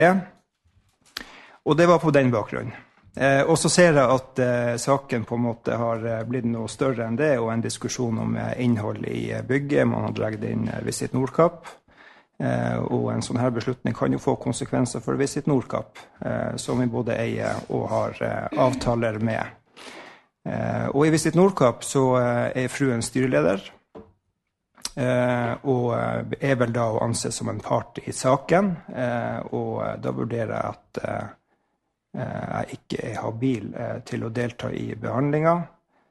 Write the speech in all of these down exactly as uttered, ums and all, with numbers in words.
Og det var på den bakgrunnen. Eh, og så ser jeg at eh, saken på en måte har blitt noe større enn det, og en diskusjon om eh, innhold i bygget. Man har draget inn eh, Visit Nordkapp, eh, og en sånn her beslutning kan jo få konsekvenser for Visit Nordkapp, eh, som vi både eier og har eh, avtaler med. Eh, og i Visit Nordkapp så eh, er fruen styreleder, eh, og er vel da å anse som en part i saken, eh, og da vurderer jeg at eh, jeg ikke er habil til å delta i behandlingen.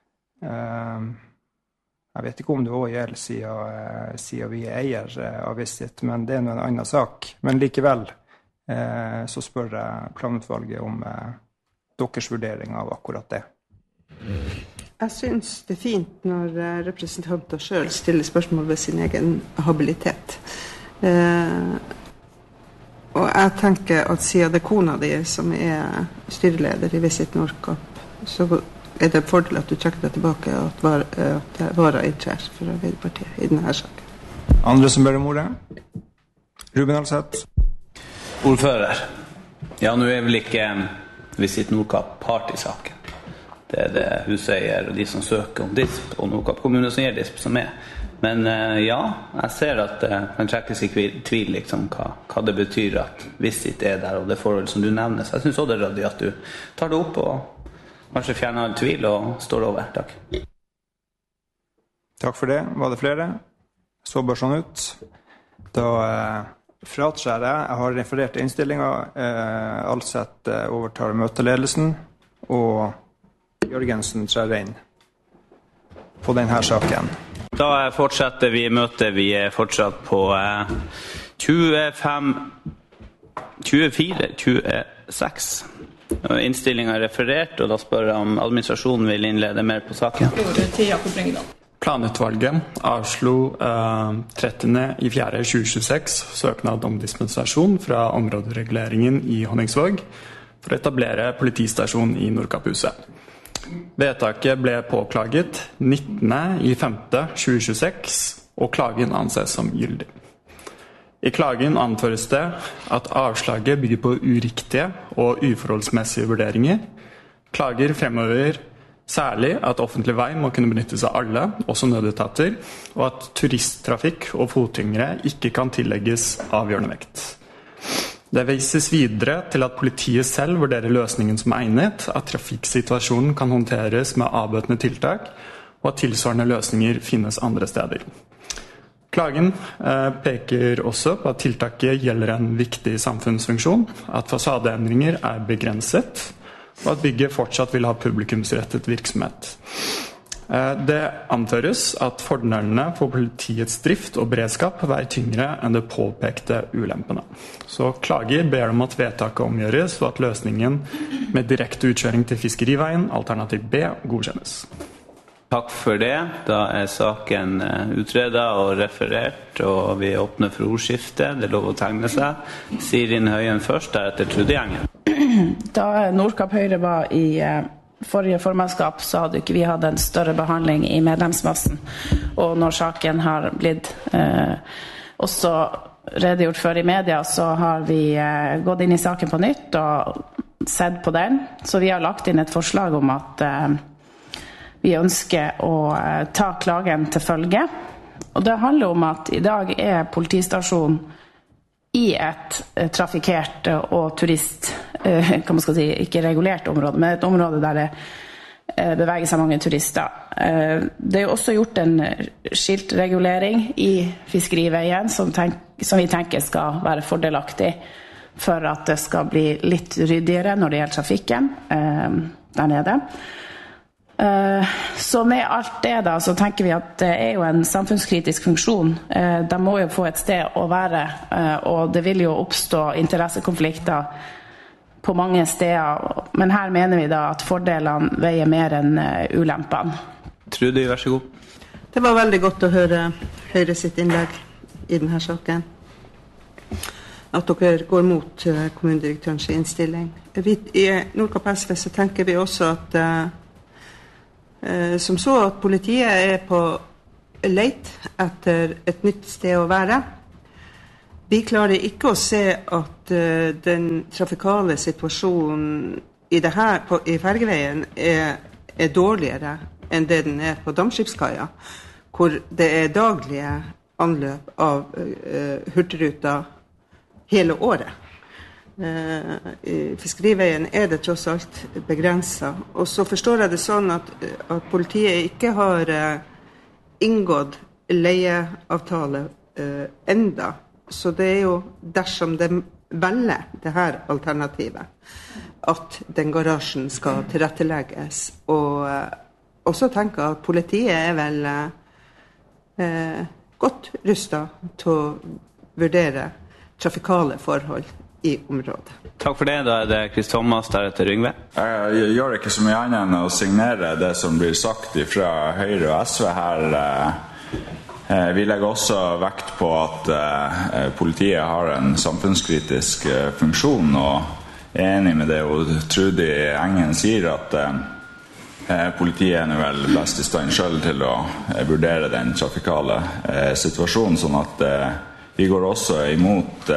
Jeg vet ikke om det også gjelder siden, siden vi er eier av Visit, men det er noe en annen sak. Men likevel så spør jeg planutvalget om deres vurdering av akkurat det. Jeg synes det er fint når representanter selv stiller spørsmål ved sin egen habilitet. Og jeg tenker at siden det er kona di som er styreleder i Visit Nordkapp, så er det en fordel at du trekker deg tilbake og at, var, at det varer inntrær for Arbeiderpartiet i denne saken. Andre som ber om ordet? Ruben Alseth. Ordfører. Ja, nå er vel ikke Visit Nordkapp part i saken. Det er det huseier og de som søker om disp, og Nordkapp kommune som gir disp som er. Men ja, jeg ser at det kan trekkes i tvil liksom, hva, hva det betyr at Visit er der, og det forhold som du nevner. Så jeg synes også det er røddig at du tar det opp og kanskje fjerner all tvil og står over. Takk. Takk for det. Var det flere? Så bare sånn ut. Da eh, fratrer jeg. Jeg har referert innstillingen. Eh, Alseth eh, overtar møteledelsen, og Jørgensen trer inn på denne saken. Da fortsetter vi møtet. Vi er fortsatt på eh, tjuefem, tjuefire, tjueseks. Innstillingen er referert, og da spør jeg om administrasjonen vil innlede mer på saken. Planutvalget avslo eh, trettende i fjerde tjue tjueseks søknad om dispensasjon fra områdereguleringen i Honningsvåg for å etablere politistasjon i Nordkapphuset. Vedtaket ble påklaget nittende i femte tjue tjueseks, og klagen anses som gyldig. I klagen anføres det at avslaget bygger på uriktige og uforholdsmessige vurderinger. Klager fremover særlig at offentlig vei må kunne benyttes av alle, også nødetater, og at turisttrafikk og fotgjengere ikke kan tillegges avgjørende vekt. Det vises videre til at politiet selv vurderer løsningen som egnet, at trafikksituasjonen kan håndteres med avbøtende tiltak, og at tilsvarende løsninger finnes andre steder. Klagen eh, peker også på at tiltaket gjelder en viktig samfunnsfunksjon, at fasadeendringer er begrenset, og at bygget fortsatt vil ha publikumsrettet virksomhet. Det anføres at fordelene for politiets drift og beredskap veier tyngre enn det påpekte ulempene. Så klager ber om at vedtaket omgjøres, og at løsningen med direkte utkjøring til fiskeriveien, alternativ B, godkjennes. Takk for det. Da er saken utredet og referert, og vi åpner for ordskifte. Det er lov å tegne seg. Sirin Høyen først, deretter Trude Gjengen. Da Nordkapp Høyre var i forrige formannskap, så hadde ikke vi hatt en større behandling i medlemsmassen. Og når saken har blitt eh, også redegjort for i media, så har vi eh, gått inn i saken på nytt og sett på den. Så vi har lagt inn et forslag om at eh, vi ønsker å eh, ta klagen til følge. Og det handler om at i dag er politistasjonen i et eh, trafikert og turist, eh, kan man skal si, ikke regulert område, men et område der det eh, beveger seg mange turister. Eh, det er jo også gjort en skiltregulering i fiskeriveien som, tenk, som vi tenker skal være fordelaktig for at det skal bli litt ryddigere når det gjelder trafikken eh, der nede. Så med alt det da, så tenker vi at det er jo en samfunnskritisk funksjon. De må jo få et sted å være, og det vil jo oppstå interessekonflikter på mange steder. Men her mener vi da at fordelene veier mer enn ulempene. Trude, vær så god. Det var veldig godt å høre Høyre sitt innlegg i denne saken. At dere går mot kommunedirektørens innstilling. Vi, I Nordkapp S V så tenker vi også at som så at politiet er på leit etter et nytt sted å være. Vi klarer ikke å se at uh, den trafikale situasjonen i, det her, på, i fergeveien er, er dårligere enn det den er på Dammskipskaia, hvor det er daglige anløp av uh, hurtigruta hele året. Uh, I fiskeriveien er det tross alt begrenset. Og så forstår jeg det sånn at, at politiet ikke har uh, inngått leieavtale uh, enda. Så det er jo dersom de velger det her alternativet, at den garasjen skal tilrettelegges. Og uh, også tenker at politiet er vel uh, godt rustet til å vurdere trafikale forhold i området. Takk for det, da er det Chris Thomas, deretter Yngve. Jeg gjør ikke så mye annet enn å signere det som blir sagt fra Høyre og S V her. Vi legger også vekt på at politiet har en samfunnskritisk funksjon, og er enig med det og Trudy Engen sier at politiet er vel best i stand selv til å vurdere den trafikale situasjonen, sånn at vi går også imot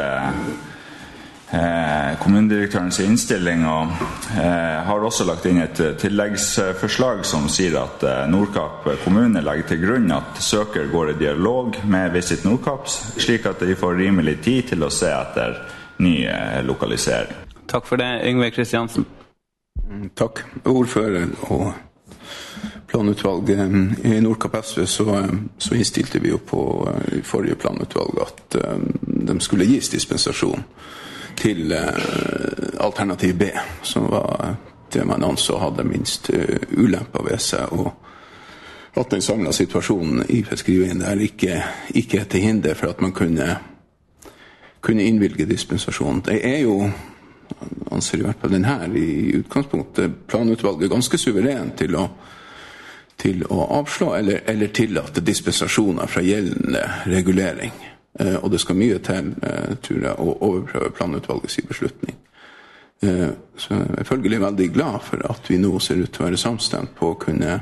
Eh, kommunedirektørens innstilling og eh, har også lagt inn et tilleggsforslag som sier at eh, Nordkapp kommune legger til grunn at søker går i dialog med Visit Nordkapp, slik at de får rimelig tid til å se etter ny eh, lokalisering. Takk for det, Yngve Kristiansen. Takk, ordfører og planutvalget. I Nordkapp S V så, så innstilte vi jo på i forrige planutvalg at um, de skulle gis dispensasjon til uh, alternativ B, som var det man anså hadde minst uh, ulemper ved seg, og at den samlede situasjonen i fiskeriveien der ikke, ikke er til hinder for at man kunne, kunne innvilge dispensasjon. Det er jo, anser i hvert fall den her, i utgangspunktet planutvalget ganske suveren til å, til å avslå eller, eller tillate dispensasjoner fra gjeldende regulering. Uh, og det skal mye til, uh, tror jeg, å overprøve planutvalgets beslutning. Uh, så jeg er følgelig veldig glad for at vi nå ser ut til å være samstemt på å kunne,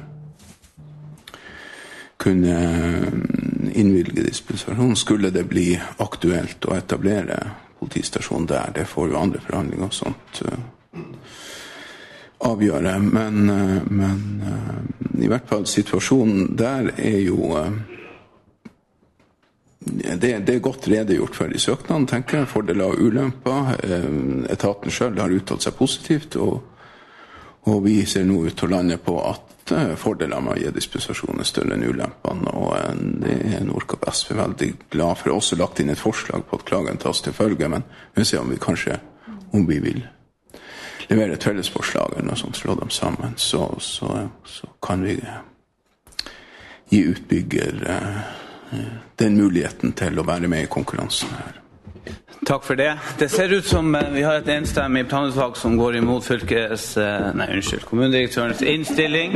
kunne innvilge dispensasjon. Skulle det bli aktuelt å etablere politistasjon der, det får jo andre forhandlinger og sånt uh, avgjøre. Men, uh, men uh, i hvert fall situasjonen der er jo... Uh, Det, det er godt redegjort for i søknaden, tenker jeg. Fordeler og ulemper. Etaten selv har uttalt seg positivt, og, og vi ser nå ut til å lande på at fordeler med å gi dispensasjoner større enn ulempene, og det er Nordkapp S V veldig glad for. Også lagt inn et forslag på at klagen tas til følge, men vi ser om vi kanskje, om vi vil levere et fellesforslag eller noe sånt, slå dem sammen, så, så, så kan vi gi utbygger den muligheten til å være med i konkurransen her. Takk for det. Det ser ut som vi har et enstemmig planutvalg som går imot fylkes, nei, unnskyld, kommunedirektørens innstilling.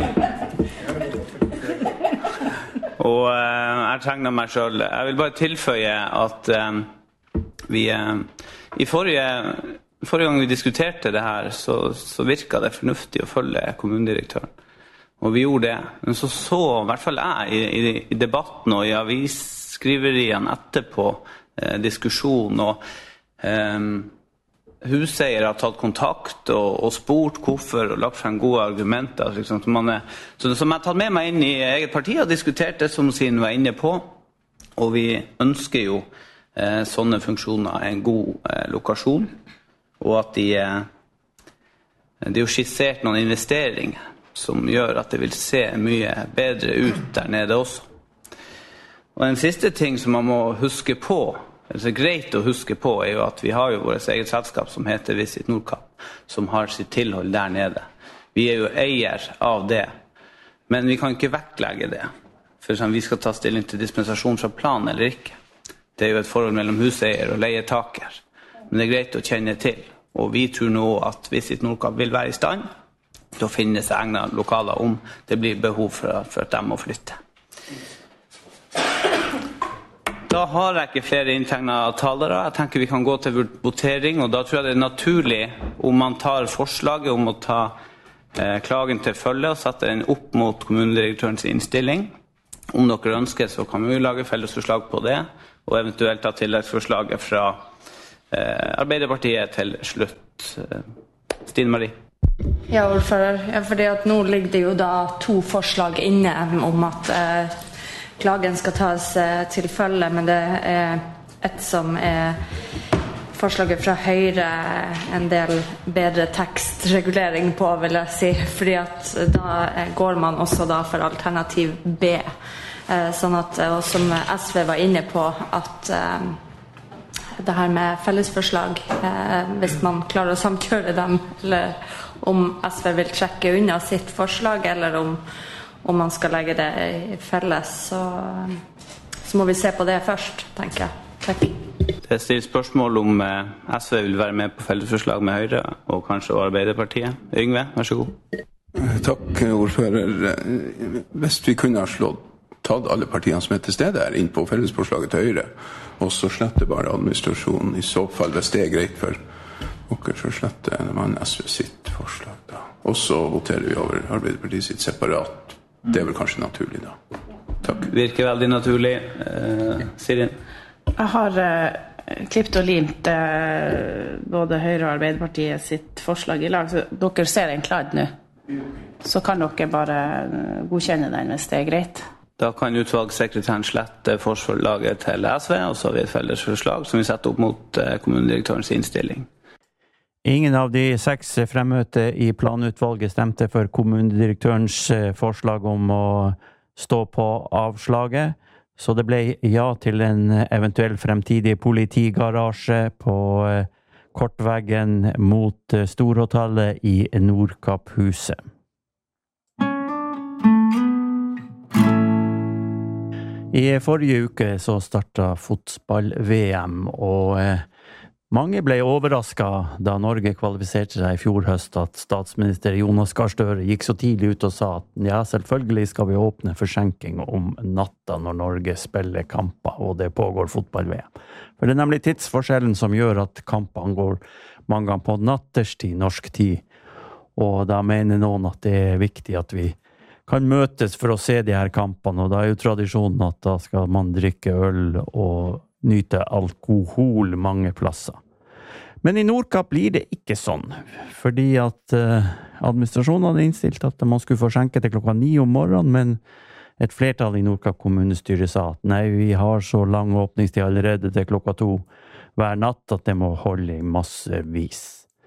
Og eh, jeg tegner meg selv. Jeg vil bare tilføye at eh, vi eh, i forrige, forrige gang vi diskuterte det her, så, så virket det fornuftig å følge kommunedirektøren. Og vi gjorde det. Men så så, i hvert fall jeg, i, i, i debatten og i avisskriveriene etterpå, eh, diskusjon, og eh, huseier har tatt kontakt og, og spurt hvorfor og lagt frem gode argumenter. Liksom, som, man er, så det, som jeg har tatt med meg inn i eget parti og diskutert det som Sine var inne på. Og vi ønsker jo eh, sånne funksjoner en god eh, lokasjon, og at de, eh, det er jo skissert noen investeringer som gjør at det vil se mye bedre ut der nede også. Og en siste ting som man må huske på, eller så er greit å huske på, er jo at vi har jo vårt eget selskap som heter Visit Nordkapp, som har sitt tilhold der nede. Vi er jo eier av det, men vi kan ikke vektlegge det, for sånn, vi skal ta stilling til dispensasjon fra plan eller ikke. Det er jo et forhold mellom huseier og leietaker, men det er greit å kjenne til, og vi tror nå at Visit Nordkapp vil være i stand til å finne seg egnet lokaler om det blir behov for, for at de må flytte. Da har jeg ikke flere inntegnet talere. Jeg tenker vi kan gå til votering, og da tror jeg det er naturlig om man tar forslaget om å ta eh, klagen til følge og sette den opp mot kommunedirektørens innstilling. Om dere ønsker, så kan vi lage fellesforslag på det. og eventuelt ta tilleggsforslaget fra eh, Arbeiderpartiet til slutt. Stine Marie. Ja, ordfører. Ja, fordi at nå ligger det jo da to forslag inne om at eh, klagen skal tas eh, til følge, men det er et som er forslaget fra Høyre en del bedre tekstregulering på, vil jeg si, fordi at da går man også da for alternativ B. Eh, sånn at, og som S V var inne på, at eh, det her med fellesforslag, eh, hvis man klarer å samkjøre dem, eller om S V vil trekke unna sitt forslag, eller om, om man skal legge det i felles, så, så må vi se på det først, tenker jeg. Takk. Det stilles spørsmål om eh, S V vil være med på fellesforslag med Høyre, og kanskje Arbeiderpartiet. Yngve, vær så god. Takk, ordfører. Hvis vi kunne ha slått tatt alle partiene som er til stede her inn på fellesforslaget til Høyre, og så slette bare administrasjonen, i så fall, hvis det er greit for dere, så sletter man S V sitt forslag da. Og så voterer vi over Arbeiderpartiet sitt separat. Det er vel kanskje naturlig da. Takk. Virker veldig naturlig. Uh, Sirin? Jeg har uh, klippet og limt uh, både Høyre og Arbeiderpartiet sitt forslag i lag, så dere ser en kladd nå. Så kan dere bare godkjenne den hvis det er greit. Da kan utvalgssekretæren slette forslaget til S V, og så har vi et felles forslag som vi setter opp mot uh, kommunedirektørens innstilling. Ingen av de seks fremmøtte i planutvalget stemte for kommunedirektørens forslag om å stå på avslaget, så det ble ja til en eventuell fremtidig politigarasje på Kortveggen mot Storhotellet i Nordkapphuset. I forrige uke så startet fotball-V M, og mange ble overrasket da Norge kvalifiserte seg i fjor høst at statsminister Jonas Gahr Støre gikk så tidlig ut og sa at ja, selvfølgelig skal vi åpne for skjenking om natta når Norge spiller kamper, og det pågår fotball-V M. For det er nemlig tidsforskjellen som gjør at kampene går mange ganger på natterstid, norsk tid, og da mener noen at det er viktig at vi kan møtes for å se de her kampene, og da er jo tradisjonen at da skal man drikke øl og nyte alkohol mange plasser. Men i Nordkapp blir det ikke sånn, fordi at uh, administrasjonen hadde innstilt at man skulle få skjenke til klokka ni om morgenen, men et flertall i Nordkapp kommunestyre sa at nei, vi har så lang åpningstid allerede til klokka to hver natt at det må holde i massevis.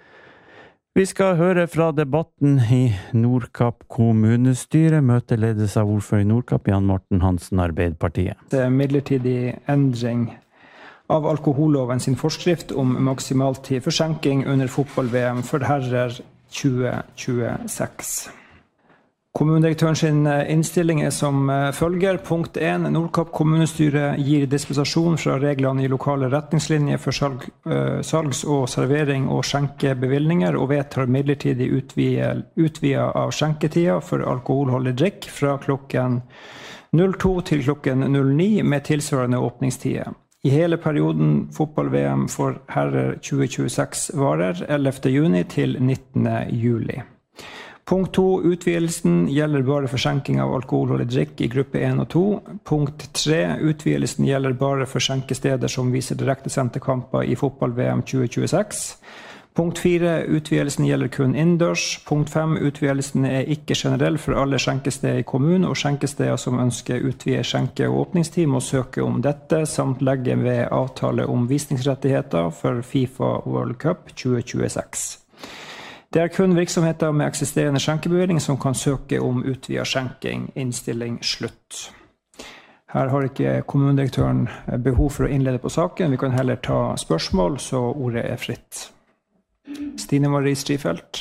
Vi skal høre fra debatten i Nordkapp kommunestyre. Møtet ledes av ordfører i Nordkapp, Jan Morten Hansen, Arbeiderpartiet. Det er midlertidig endring av alkoholloven sin forskrift om maksimaltid for skjenking under fotball-V M for herrer tjue tjueseks. Kommunedirektøren sin innstilling er som følger. Punkt én. Nordkapp kommunestyre gir dispensasjon fra reglene i lokale retningslinjer for salg, salgs- og servering og skjenkebevilgninger, og vedtar midlertidig utvidet av skjenketida for alkoholholdig drikk fra klokken null to til klokken null ni med tilsvarende åpningstider. I hele perioden fotball-V M for herrer tjue tjueseks varer ellevte juni til nittende juli. Punkt to. Utvidelsen gjelder bare for skjenking av alkoholholdig drikk i gruppe én og to. Punkt tre. Utvidelsen gjelder bare for skjenkesteder som viser direktesendte kamper i fotball-V M tjue tjueseks. Punkt fire. Utvidelsen gjelder kun innendørs. Punkt fem. Utvidelsen er ikke generell for alle skjenkesteder i kommunen, og skjenkesteder som ønsker utvide skjenke- og åpningstid må søke om dette, samt legge ved avtale om visningsrettigheter for FIFA World Cup tjue tjueseks. Det er kun virksomheter med eksisterende skjenkebevilling som kan søke om utvidet skjenking. Innstilling slutt. Her har ikke kommunedirektøren behov for å innlede på saken. Vi kan heller ta spørsmål, så ordet er fritt. Stine Marie Strifeldt.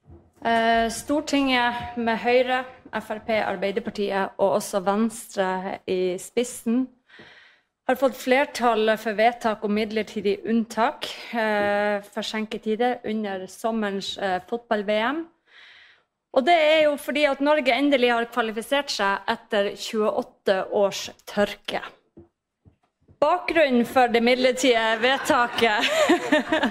Stortinget med Høyre, F R P, Arbeiderpartiet og også Venstre i spissen har fått flertall for vedtak om midlertidig unntak eh, for skjenketider under sommerens eh, fotball-V M. Og det er jo fordi at Norge endelig har kvalifisert seg etter tjueåtte års tørke. Bakgrunnen for det midlertidige vedtaket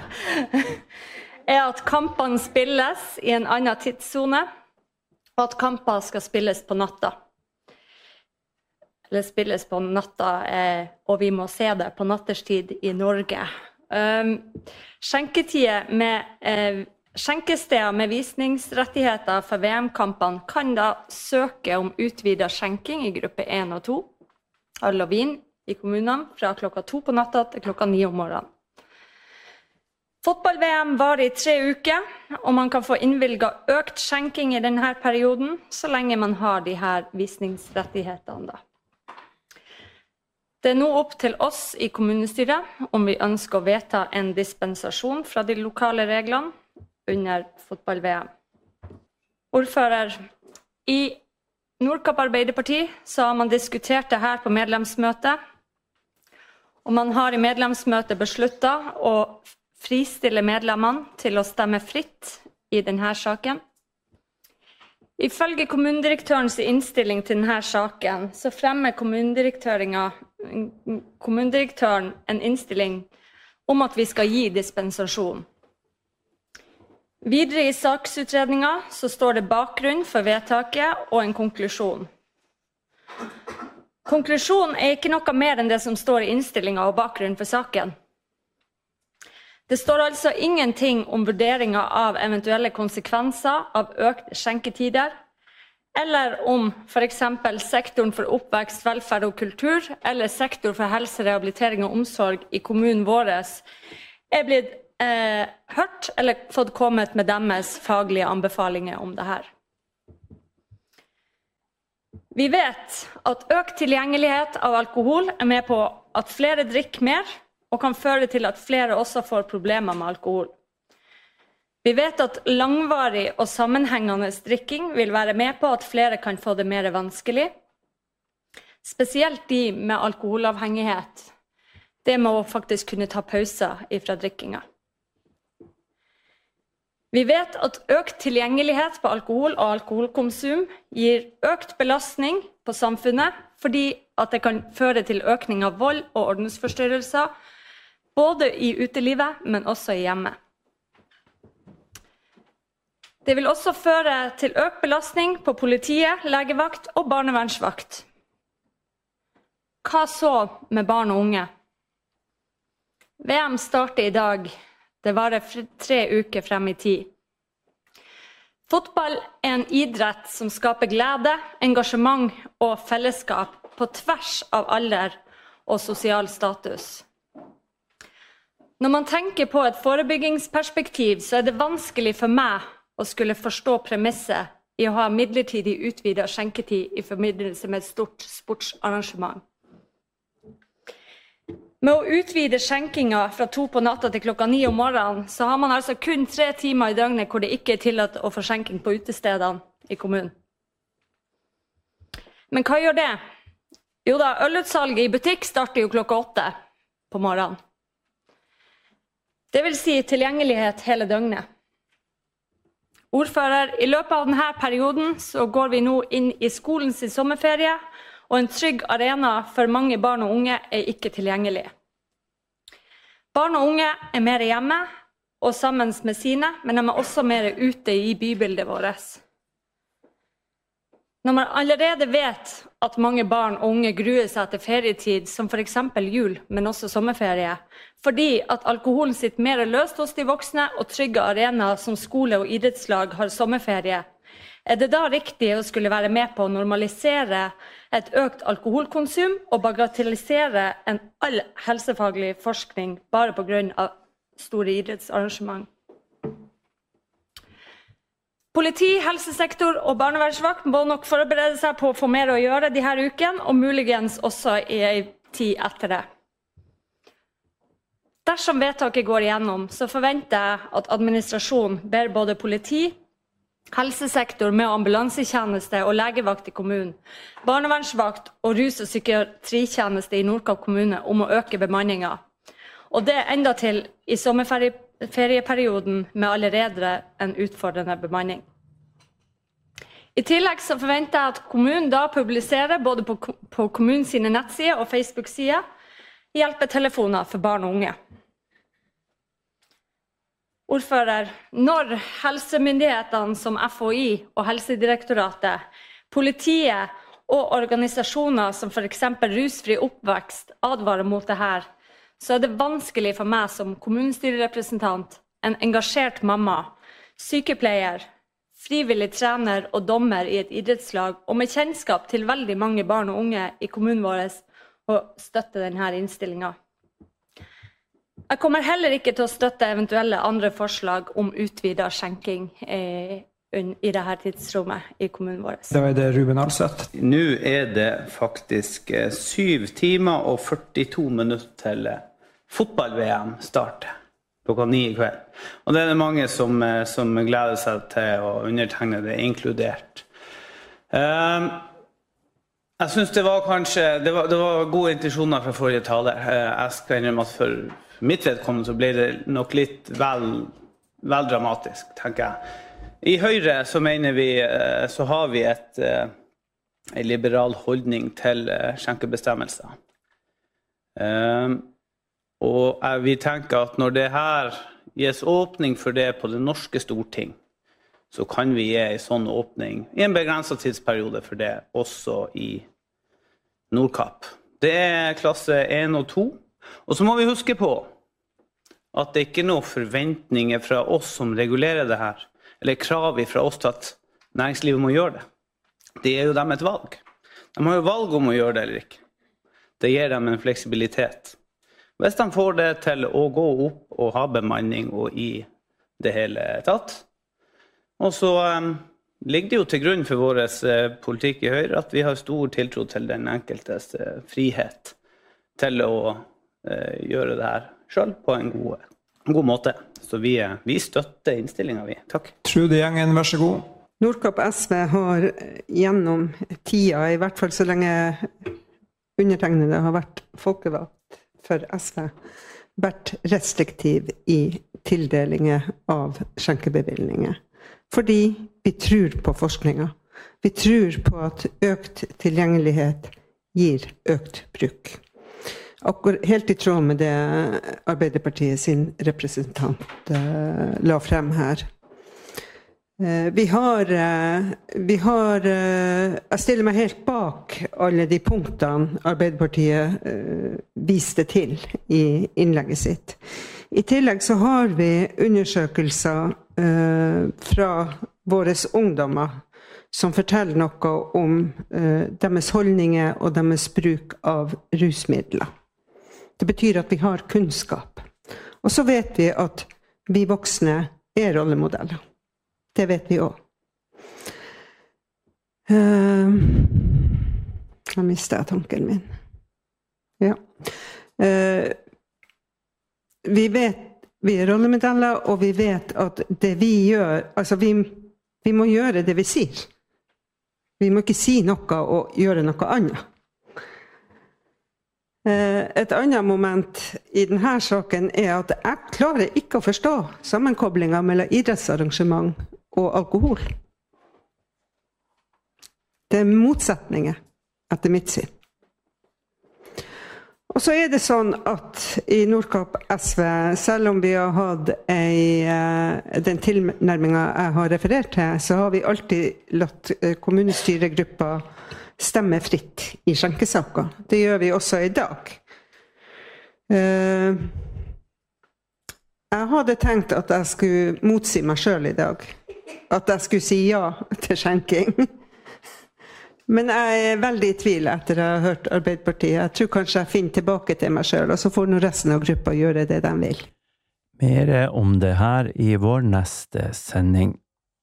er at kampene spilles i en annen tidszone, og at kamper skal spilles på natta. eller spilles på natta, eh, og vi må se det på natterstid i Norge. Um, skjenketider med eh, skjenkesteder med visningsrettigheter for V M-kampene kan da søke om utvidet skjenking i gruppe én og to, øl og vin i kommunene, fra klokka to på natta til klokka ni om morgenen. Fotball-V M var i tre uker, og man kan få innvilget økt skjenking i denne perioden, så lenge man har de her visningsrettighetene da. Det er nå opp til oss i kommunestyret om vi ønsker å vedta en dispensasjon fra de lokale reglene under fotball-V M. Ordfører, i Nordkapp Arbeiderparti så har man diskutert det her på medlemsmøtet, og man har i medlemsmøtet besluttet å fristille medlemmene til å stemme fritt i denne saken. Ifølge kommunedirektørens innstilling til denne saken, så fremmer kommunedirektøren en innstilling om at vi skal gi dispensasjon. Videre i saksutredningen så står det bakgrunn for vedtaket og en konklusjon. Konklusjonen er ikke noe mer enn det som står i innstillingen og bakgrunn for saken. Det står altså ingenting om vurderinger av eventuelle konsekvenser av økt skjenketider, eller om for eksempel sektoren for oppvekst, velferd og kultur, eller sektor for helse, rehabilitering og omsorg i kommunen vår er blitt eh, hørt eller fått kommet med deres faglige anbefalinger om det her. Vi vet at økt tilgjengelighet av alkohol er med på at flere drikker mer, og kan føre til at flere også får problemer med alkohol. Vi vet at langvarig og sammenhengende drikking vil være med på at flere kan få det mer vanskelig. Spesielt de med alkoholavhengighet. Det må faktisk kunne ta pauser fra drikkinga. Vi vet at økt tilgjengelighet på alkohol og alkoholkonsum gir økt belastning på samfunnet, fordi at det kan føre til økning av vold og ordensforstyrrelser, både i utelivet, men også i hjemmet. Det vil også føre til økt belastning på politiet, legevakt og barnevernsvakt. Hva så med barn og unge? V M starter i dag. Det varer tre uker frem i tid. Fotball er en idrett som skaper glede, engasjement og fellesskap på tvers av alder og sosial status. Når man tenker på et forebyggingsperspektiv, så er det vanskelig for meg å skulle forstå premisset i å ha midlertidig utvidet skjenketid i forbindelse med et stort sportsarrangement. Med å utvide skjenkinga fra to på natta til klokka ni om morgenen, så har man altså kun tre timer i døgnet hvor det ikke er tillatt å få skjenking på utestedene i kommunen. Men hva gjør det? Jo da, ølutsalget i butikk starter jo klokka åtte på morgenen. Det vil si tilgjengelighet hele døgnet. Ordfører, i løpet av denne perioden så går vi nå inn i skolens sommerferie, og en trygg arena for mange barn og unge er ikke tilgjengelig. Barn og unge er mer hjemme og sammen med sine, men de er også mer ute i bybildet vårt. Når man allerede vet at mange barn og unge gruer seg til ferietid, som for eksempel jul, men også sommerferie, fordi at alkoholen sitter mer løst hos de voksne og trygge arenaer som skole og idrettslag har sommerferie, er det da riktig å skulle være med på å normalisere et økt alkoholkonsum og bagatellisere en all helsefaglig forskning bare på grunn av store idrettsarrangement? Politi, helsesektor og barnevernsvakt må nok forberede seg på å få mer å gjøre de her ukene, og muligens også i en tid etter det. Dersom vedtaket går igjennom, så forventer jeg at administrasjonen ber både politi, helsesektor med ambulansetjeneste og legevakt i kommunen, barnevernsvakt og rus- og psykiatritjeneste i Nordkapp kommune om å øke bemanningen. Og det enda til i sommerferieperioden med allerede en utfordrende bemanning. I tillegg så forventer jeg at kommunen da publiserer både på, på kommunens nettsider og Facebook-sider hjelpetelefoner for barn og unge. Ordfører, når helsemyndighetene som F H I og Helsedirektoratet, politiet og organisasjoner som for eksempel Rusfri oppvekst advarer mot det her, så er det vanskelig for meg som kommunestyrerepresentant, en engasjert mamma, sykepleier, frivillig trener og dommer i et idrettslag, og med kjennskap til veldig mange barn og unge i kommunen vår, å støtte denne innstillingen. Jeg kommer heller ikke til å støtte eventuelle andre forslag om utvidet skjenking eh, i dette tidsrommet i kommunen vår. Da er det Ruben Alseth. Nå er det faktisk syv timer og førtito minutter til fotball-V M starter klokka ni i kveld. Og det er det mange som, som gleder seg til å undertegne det, inkludert. Um, jeg synes det var kanskje, det var, det var gode intensjoner fra forrige taler. Jeg skal innrømme at for mitt vedkommende så ble det nok litt vel, vel dramatisk, tenker jeg. I Høyre så mener vi, så har vi et, en liberal holdning til skjenkebestemmelser. Og vi tenker at når det her gis åpning for det på det norske storting, så kan vi gi en sånn åpning i en begrenset tidsperiode for det også i Nordkapp. Det er klasse én og to. Og så må vi huske på at det ikke er noen forventninger fra oss som regulerer det her, eller krav fra oss til at næringslivet må gjøre det. Det er jo dem et valg. De har jo valg om å gjøre det eller ikke. Det gir dem en fleksibilitet. Hvis de får det til å gå opp og ha bemanning og i det hele tatt. Og så um, ligger det jo til grunn for vår uh, politikk i Høyre at vi har stor tiltro til den enkeltes uh, frihet til å uh, gjøre det her selv på en god, en god måte. Så vi, vi støtter innstillingen vi. Takk. Trude Gjengen, vær så god. Nordkapp S V har gjennom tida, i hvert fall så lenge undertegnede har vært folkevalgt for S V, vært restriktiv i tildelinger av skjenkebevilgninger. Fordi vi tror på forskningen. Vi tror på at økt tilgjengelighet gir økt bruk. Akkurat helt i tråd med det Arbeiderpartiet sin representant uh, la frem her. Uh, vi har, uh, vi har uh, jeg stiller meg helt bak alle de punktene Arbeiderpartiet uh, viste til i innlegget sitt. I tillegg så har vi undersøkelser uh, fra våre ungdommer som forteller noe om uh, deres holdninger og deres bruk av rusmidler. Det betyr at vi har kunnskap. Og så vet vi at vi voksne er rollemodeller. Det vet vi også. Uh, jeg mistet tanken min. Ja. Uh, vi vet vi er rollemodeller, og vi vet at det vi gjør, altså vi, vi må gjøre det vi sier. Vi må ikke si noe og gjøre noe annet. Et annet moment i denne saken er at jeg klarer ikke å forstå sammenkoblingen mellom idrettsarrangement og alkohol. Det er motsetninger, etter mitt syn. Og så er det sånn at i Nordkapp S V, selv om vi har hatt ei, den tilnærmingen jeg har referert til, så har vi alltid latt kommunestyregruppa stemme fritt i skjenkesaker. Det gjør vi også i dag. Uh, jeg hadde tenkt at jeg skulle motsi meg selv i dag. At jeg skulle si ja til skjenking. Men jeg er veldig i tvil etter å ha hørt Arbeiderpartiet. Jeg tror kanskje jeg finner tilbake til meg selv, og så får nå resten av gruppa gjøre det de vil. Mer om det her i vår neste sending.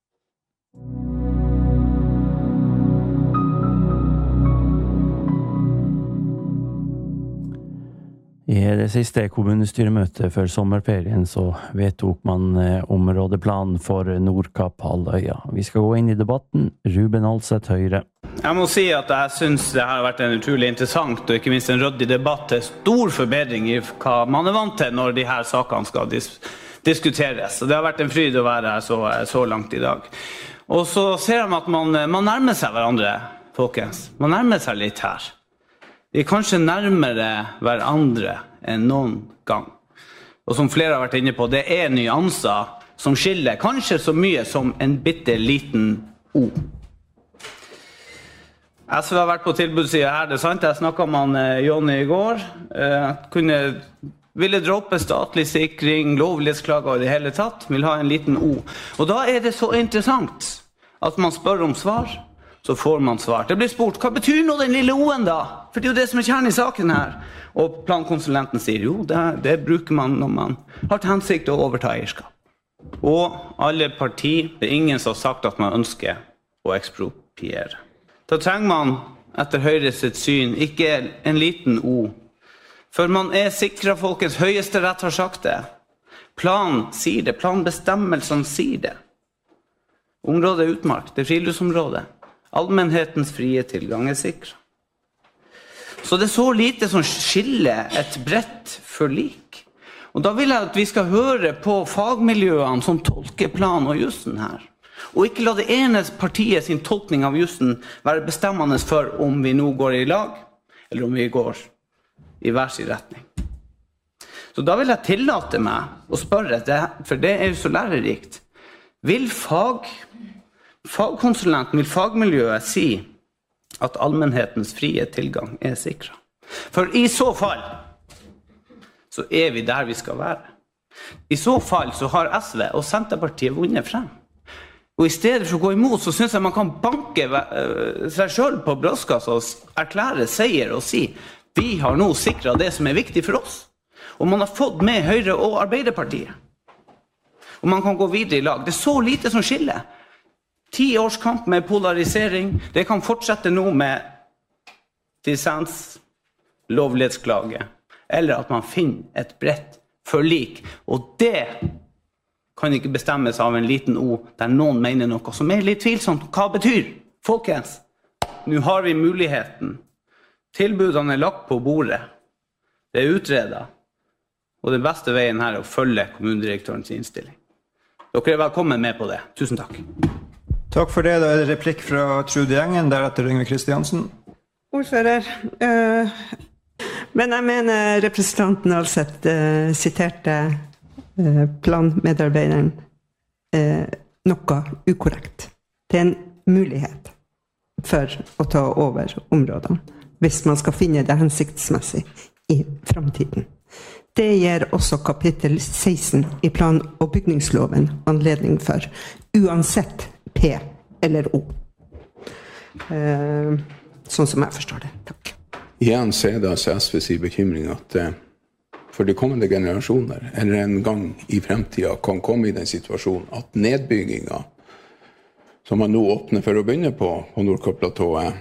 I det siste kommunestyremøtet før sommerferien så vedtok man områdeplanen for Nordkapp-halvøya. Vi skal gå inn i debatten. Ruben Alseth, Høyre. Jeg må si at jeg synes det har vært en utrolig interessant og ikke minst en ryddig debatt til stor forbedring i hva man er vant til når de her sakene skal dis diskuteres. Og det har vært en fryd å være her så, så langt i dag. Og så ser jeg at man, man nærmer seg hverandre, folkens. Man nærmer seg litt her. Vi er kanskje nærmere hverandre enn noen gang. Og som flere har vært inne på, det er nyanser som skiller kanskje så mye som en bitte liten O. S V har vært på tilbudssiden her, det er sant. Jeg snakket med han, eh, Jonny i går. Eh, kunne, ville droppe statlig sikring, lovlighetsklager i det hele tatt. Vil ha en liten O. Og da er det så interessant at man spør om svar, så får man svar. Det blir spurt, hva betyr nå den lille O-en da? For det er jo det som er kjernen i saken her. Og plankonsulenten sier, jo, det, det bruker man når man har til hensikt å overta eierskap. Og alle partier, det er ingen som har sagt at man ønsker å ekspropriere. Da trenger man, etter Høyre sitt syn, ikke en liten O. For man er sikret, folkens høyeste rett har sagt det. Plan sier det, planbestemmelsen sier det. Området er utmark, det er friluftsområdet. Allmennhetens frie tilgang er sikret. Så det er så lite som skiller et bredt forlik. Og da vil jeg at vi skal høre på fagmiljøene som tolker plan og jussen her. Og ikke la det ene partiet sin tolkning av jussen være bestemmende for om vi nå går i lag, eller om vi går i hver sin retning. Så da vil jeg tillate meg å spørre, for det er jo så lærerikt. Vil fag, fagkonsulenten, vil fagmiljøet si at allmennhetens frie tilgang er sikret? For i så fall, så er vi der vi skal være. I så fall så har S V og Senterpartiet vunnet frem. Og i stedet for å gå imot, så synes jeg man kan banke seg selv på brystkassa og erklære seier og si vi har nå sikret det som er viktig for oss. Og man har fått med Høyre og Arbeiderpartiet. Og man kan gå videre i lag. Det er så lite som skiller. Ti års kamp med polarisering, det kan fortsette nå med dissens, lovlighetsklage, eller at man finner et bredt forlik. Og det kan ikke bestemmes av en liten O der noen mener noe som er litt tvilsomt. Hva betyr? Folkens, nå har vi muligheten. Tilbudene er lagt på bordet. Det er utredet. Og den beste veien her er å følge kommunedirektørens innstilling. Dere er velkommen med på det. Tusen takk. Takk for det. Da er det replikk fra Trude Gjengen, deretter Yngve Kristiansen. Ordfører, øh, men jeg mener representanten Alseth øh, siterte øh, planmedarbeideren øh, noe ukorrekt. Det er en mulighet for å ta over områdene, hvis man skal finne det hensiktsmessig i fremtiden. Det gir også kapittel seksten i plan- og bygningsloven anledning for, uansett P eller O. Uh, sånn som jeg forstår det. Takk. Igjen så er det altså S V sin bekymring at uh, for de kommende generasjoner, eller en gang i fremtiden, kan komme i den situasjonen at nedbygginga som man nå åpner for å begynne på, på Nordkapp-platået,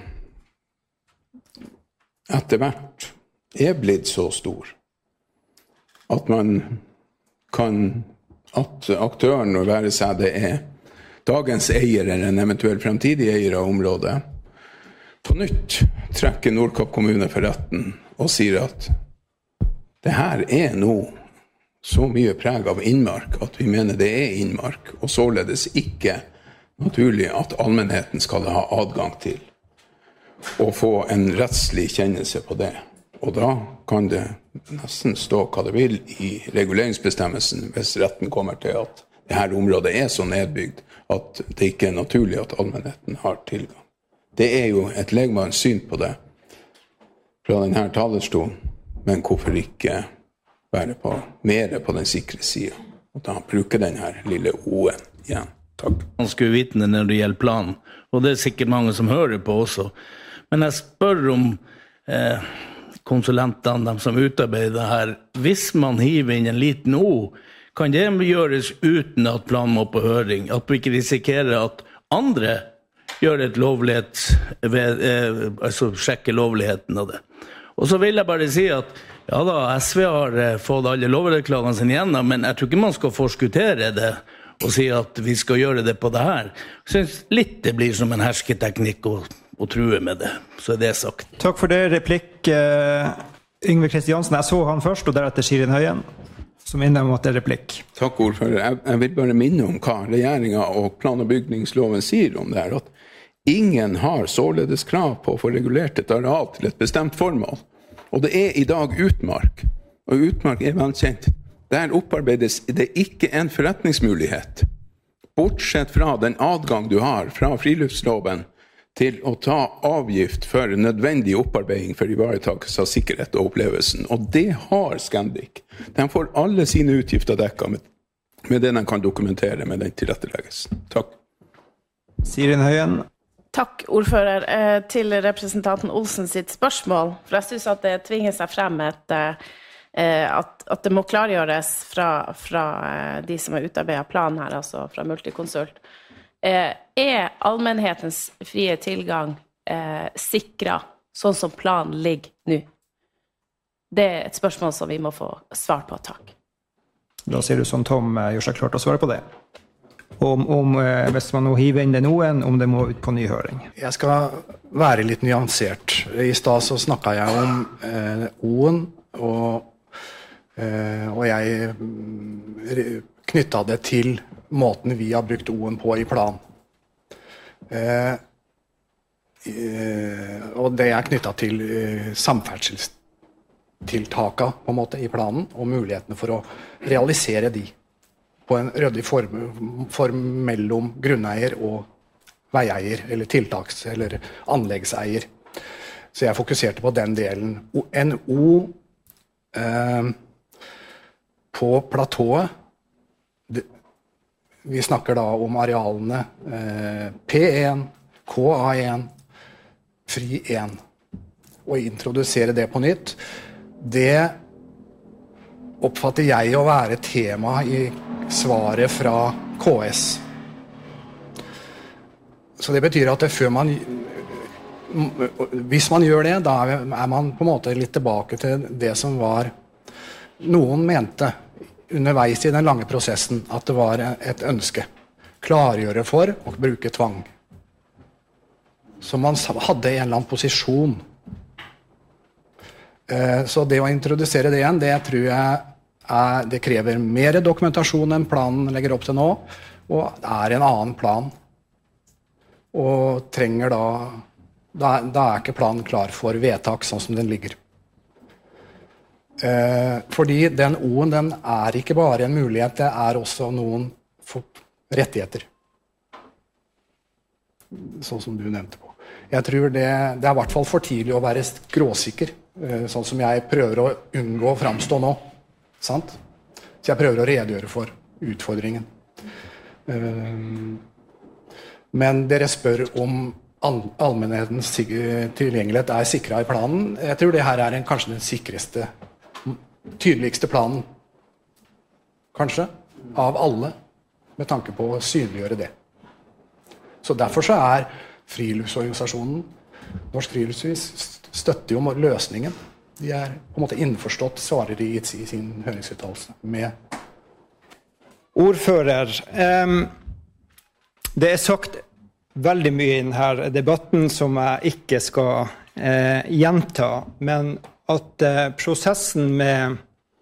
etter hvert er blitt så stor at man kan, at aktøren, å være seg det er dagens eier eller en eventuell fremtidig eier av området, på nytt trekker Nordkapp kommune for retten og sier at det her er nå så mye preg av innmark at vi mener det er innmark, og således ikke naturlig at allmennheten skal ha adgang til å få en rettslig kjennelse på det. Og da kan det nesten stå hva det vil i reguleringsbestemmelsen hvis retten kommer til at dette området er så nedbygd at det ikke er naturlig at allmennheten har tilgang. Det er jo et legmanns syn på det fra denne talerstolen, men hvorfor ikke være på, mer på den sikre siden? Og da bruker denne lille O-en igjen. Takk. Man skulle vite det når det gjelder planen, og det er sikkert mange som hører på også. Men jeg spør om eh, konsulentene, de som utarbeider det her, hvis man hiver inn en liten O, kan det gjøres uten at planen må på høring? At vi ikke risikerer at andre gjør et lovlighet, eh, altså sjekker lovligheten av det. Og så vil jeg bare si at ja da, S V har eh, fått alle lovreklagene sine igjennom, men jeg tror ikke man skal forskuttere det og si at vi skal gjøre det på det her. Jeg synes litt det blir som en hersketeknikk å, å true med det, så er det sagt. Takk for det, replikk uh, Yngve Kristiansen. Jeg så han først, og deretter Sirin Høyen, som innom at det er replikk. Takk, ordfører. Jeg, jeg vil bare minne om hva regjeringen og plan- og bygningsloven sier om det her, at ingen har således krav på å få regulert et areal til et bestemt formål. Og det er i dag utmark, og utmark er velkjent. Der opparbeides det ikke en forretningsmulighet, bortsett fra den adgang du har fra friluftsloven til å ta avgift for nødvendig opparbeiding for ivaretakelse av sikkerhet og opplevelsen. Og det har Scandic. De får alle sine utgifter dekket med, med det de kan dokumentere med den tilretteleggelsen. Takk. Sirin Høyen. Takk, ordfører. Eh, til representanten Olsen sitt spørsmål, for jeg synes at det tvinger seg frem et, eh, at, at det må klargjøres fra, fra eh, de som har utarbeidet planen her, altså fra Multiconsult. Eh, er allmennhetens frie tilgang eh, sikret sånn som planen ligger nå? Det er et spørsmål som vi må få svar på, takk. Da ser du som Tom eh, gjør seg klart å svare på det. Om, om eh, hvis man nå hiver inn det noen, om det må ut på ny høring. Jeg skal være litt nyansert. I stad så snakket jeg om eh, O-en, og, eh, og jeg knyttet det til måten vi har brukt O-en på i plan. Eh, eh, og det er knyttet til eh, samferdselstiltakene på en måte i planen, og mulighetene for å realisere de på en ryddig form, form mellom grunneier og veieier, eller tiltaks- eller anleggseier. Så jeg fokuserte på den delen. N O eh, på platået, det, vi snakker da om arealene eh, P én, K A én, Fri én. Og introdusere det på nytt, det oppfatter jeg å være tema i svaret fra K S. Så det betyr at det før man, hvis man gjør det, da er man på en måte litt tilbake til det som var, noen mente underveis i den lange prosessen, at det var et ønske. Klargjøre for å bruke tvang. Så man hadde en eller annen posisjon. Så det å introdusere det igjen, det tror jeg er, det krever mer dokumentasjon enn planen legger opp til nå, og det er en annen plan. Og trenger da, da, da er ikke planen klar for vedtak sånn som den ligger. Eh, fordi den O-en, den er ikke bare en mulighet, det er også noen rettigheter. Sånn som du nevnte på. Jeg tror det, det er i hvert fall for tidlig å være gråsikker, eh, sånn som jeg prøver å unngå å fremstå nå. Sant? Så jeg prøver å redegjøre for utfordringen. Um, men dere spør om allmennhetens tilgjengelighet er sikret i planen. Jeg tror det her er en, kanskje den sikreste, tydeligste planen. Kanskje, av alle, med tanke på å synliggjøre det. Så derfor så er friluftsorganisasjonen, Norsk Friluftsliv, støtter jo løsningen. De er på en måte innforstått, svarer de i sin høringsuttalelse med. Ordfører, um, det er sagt veldig mye i denne debatten som jeg ikke skal uh, gjenta, men at uh, prosessen med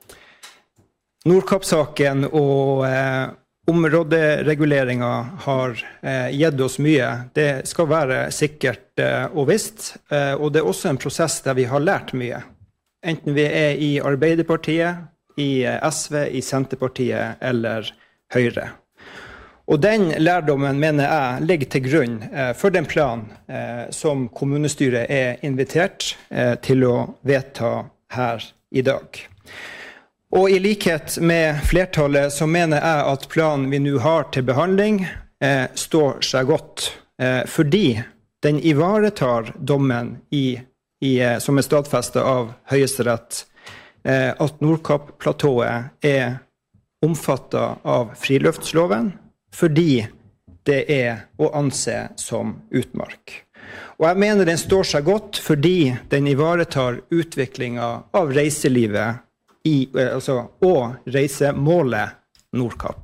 Nordkapp-saken og uh, områdereguleringen har uh, gitt oss mye. Det skal være sikkert uh, og visst, uh, og det er også en prosess der vi har lært mye. Enten vi er i Arbeiderpartiet, i S V, i Senterpartiet eller Høyre. Og den lærdommen, mener jeg, ligger til grunn eh, for den planen eh, som kommunestyret er invitert eh, til å vedta her i dag. Og i likhet med flertallet så mener jeg at planen vi nå har til behandling eh, står seg godt, eh, fordi den ivaretar dommen i I, som er stadfestet av Høyesterett, eh, at Nordkapp-platået er omfattet av friluftsloven, fordi det er å anse som utmark. Og jeg mener den står seg godt, fordi den ivaretar utviklingen av reiselivet i, eh, altså, og reisemålet Nordkapp.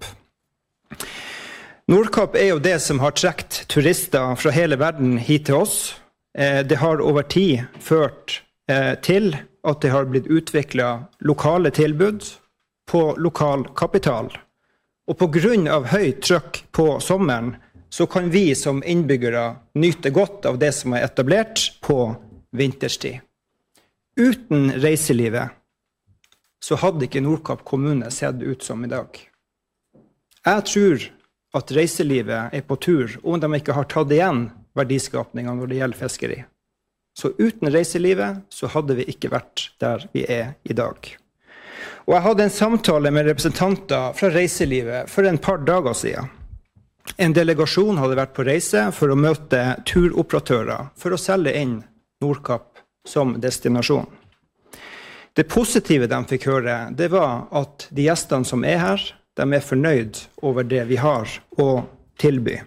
Nordkapp er jo det som har trekt turister fra hele verden hit til oss. Det har over tid ført til at det har blitt utviklet lokale tilbud på lokal kapital. Og på grunn av høyt trykk på sommeren, så kan vi som innbyggere nyte godt av det som er etablert på vinterstid. Uten reiselivet, så hadde ikke Nordkapp kommune sett ut som i dag. Jeg tror at reiselivet er på tur, om de ikke har tatt igjen verdiskapningen når det gjelder fiskeri. Så uten reiselivet så hadde vi ikke vært der vi er i dag. Og jeg hadde en samtale med representanter fra reiselivet for en par dager siden. En delegasjon hadde vært på reise for å møte turoperatører for å selge inn Nordkapp som destinasjon. Det positive de fikk høre, det var at de gjestene som er her, de er fornøyd over det vi har å tilby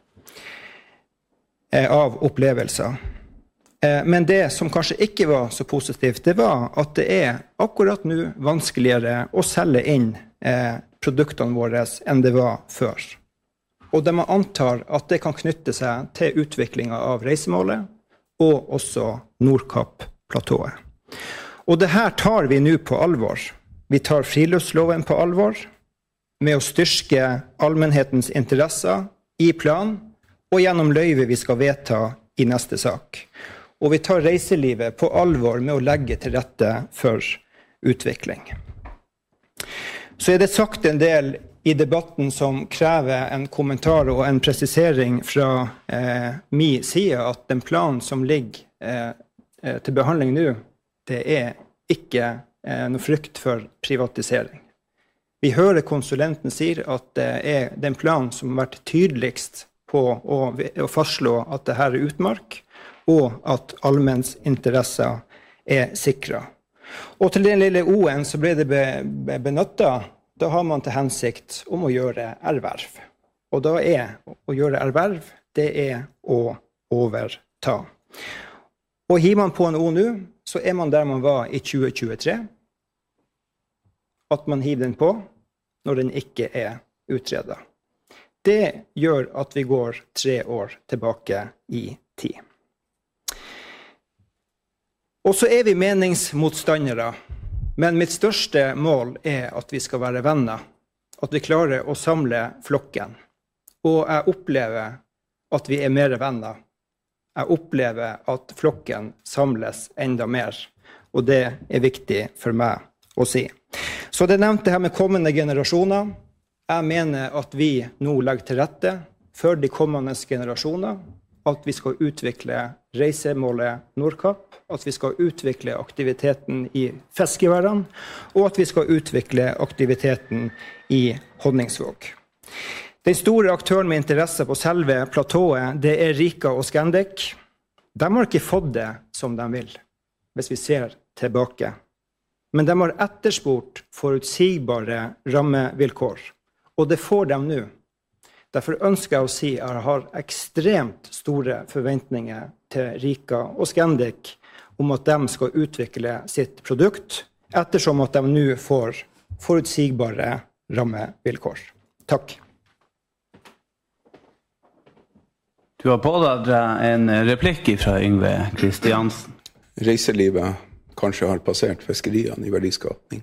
av opplevelser. Men det som kanskje ikke var så positivt, det var at det er akkurat nå vanskeligere å selge inn produktene våre enn det var før. Og de antar at det kan knytte seg til utviklingen av reisemålet og også Nordkapp-platået. Og det her tar vi nå på alvor. Vi tar friluftsloven på alvor med å styrke allmennhetens interesser i plan og gjennom løyve vi skal vedta i neste sak. Og vi tar reiselivet på alvor med å legge til rette for utvikling. Så er det sagt en del i debatten som krever en kommentar og en presisering fra eh, min side at den planen som ligger eh, til behandling nå, det er ikke eh, noe frykt for privatisering. Vi hører konsulenten sier at det er den planen som har vært tydeligst på å, å fastslå at det her er utmark, og at allmenns interesser er sikret. Og til den lille O-en så ble det be, be, benyttet, da har man til hensikt om å gjøre erverv. Og da er å gjøre erverv, det er å overta. Og hiver man på en O nå, så er man der man var i tjue tjuetre. At man hiver den på når den ikke er utredet. Det gjør at vi går tre år tilbake i tid. Og så er vi meningsmotstandere, men mitt største mål er at vi skal være venner, at vi klarer å samle flokken. Og jeg opplever at vi er mer venner. Jeg opplever at flokken samles enda mer, og det er viktig for meg å si. Så det nevnte her med kommende generasjoner. Jeg mener at vi nå legger til rette for de kommende generasjoner, at vi skal utvikle reisemålet Nordkapp, at vi skal utvikle aktiviteten i fiskeværene, og at vi skal utvikle aktiviteten i Honningsvåg. Den store aktøren med interesse på selve platået, det er Rika og Scandic. De har ikke fått det som de vil, hvis vi ser tilbake. Men de har etterspurt forutsigbare rammevilkår, og det får de nå. Derfor ønsker jeg å si at jeg har ekstremt store forventninger til Rika og Scandic om at de skal utvikle sitt produkt, ettersom at de nå får forutsigbare rammevilkår. Takk. Du har pådratt en replikk fra Yngve Kristiansen. Reiselivet kanskje har passert fiskeriene i verdiskapning.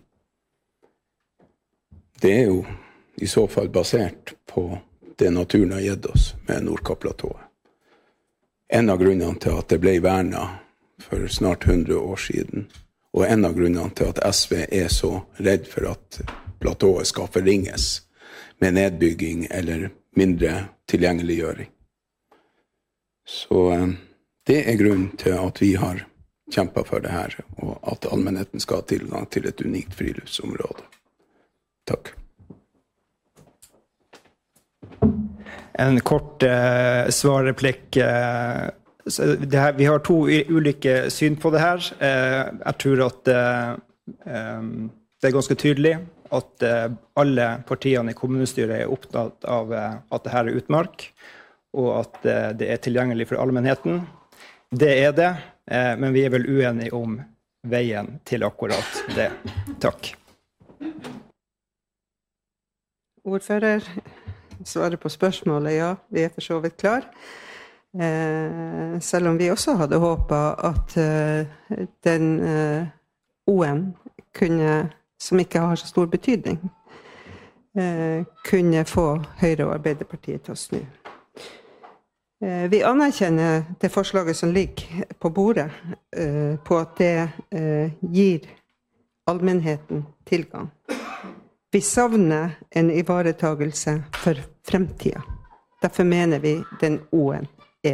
Det er jo i så fall basert på det naturen har gitt oss med Nordkapp-platået. En av grunnene til at det ble vernet for snart hundre år siden, og en av grunnene til at S V er så redd for at platået skal forringes med nedbygging eller mindre tilgjengeliggjøring. Så det er grunnen til at vi har kjempet for det her, og at allmennheten skal ha tilgang til et unikt friluftsområde. Takk. En kort eh, svarreplikk. Eh, det her, vi har to ulike syn på det her. Eh, jeg tror at eh, det er ganske tydelig at eh, alle partiene i kommunestyret er opptatt av eh, at det her er utmark, og at eh, det er tilgjengelig for allmennheten. Det er det, eh, men vi er vel uenige om veien til akkurat det. Takk. Ordfører, svarer på spørsmålet, ja, vi er for så vidt klar. Eh, selv om vi også hadde håpet at eh, den eh, O-en kunne, som ikke har så stor betydning, eh, kunne få Høyre og Arbeiderpartiet til å snu. Eh, vi anerkjenner det forslaget som ligger på bordet, eh, på at det eh, gir allmennheten tilgang. Vi savner en ivaretagelse for fremtiden. Derfor mener vi den O-en er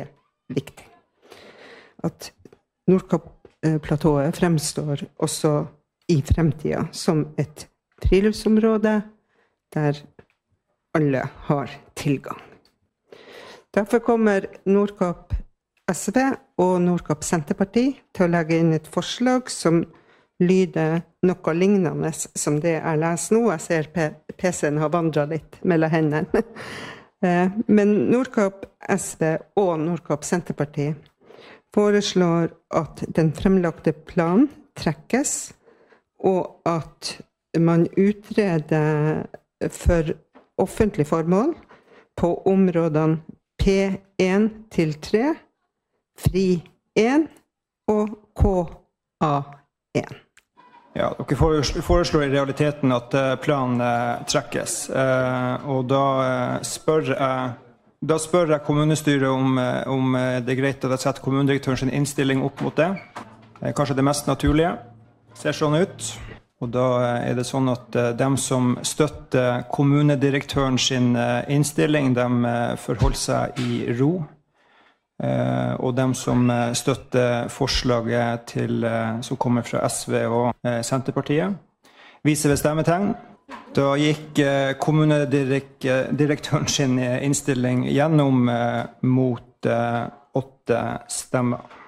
viktig. At Nordkapp-platået fremstår også i fremtiden som et friluftsområde der alle har tilgang. Derfor kommer Nordkapp S V og Nordkapp Senterparti til å legge inn et forslag som lyder noe lignende som det jeg leser nå. Jeg ser P C-en har vandret litt mellom hendene. Men Nordkapp S V og Nordkapp Senterparti foreslår at den fremlagte planen trekkes, og at man utreder for offentlig formål på områdene P én til tre, Fri én og K A én. Ja, dere foreslår i realiteten at planen trekkes, og da spør jeg, da spør jeg kommunestyret om, om det er greit at jeg setter kommunedirektøren sin innstilling opp mot det. Kanskje det mest naturlige. Ser sånn ut. Og da er det sånn at de som støtter kommunedirektøren sin innstilling, de forholder seg i ro. Og de som støtter forslaget til, som kommer fra S V og Senterpartiet, viser ved stemmetegn. Da gikk kommunedirektøren sin innstilling gjennom mot åtte stemmer.